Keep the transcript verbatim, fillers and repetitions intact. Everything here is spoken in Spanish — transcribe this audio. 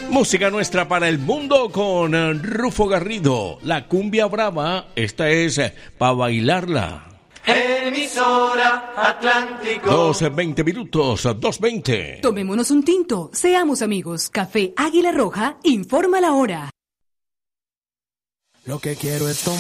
Música nuestra para el mundo con Rufo Garrido. La cumbia brava, esta es para bailarla. Emisora Atlántico. doce, veinte minutos, dos veinte. Tomémonos un tinto, seamos amigos. Café Águila Roja informa la hora. Lo que quiero es tomar.